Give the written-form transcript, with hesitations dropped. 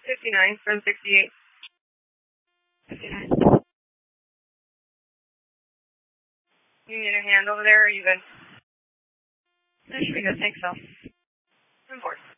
59 from 68. 59. You need a hand over there, or are you good? That should be good. Thanks, Phil. Of course.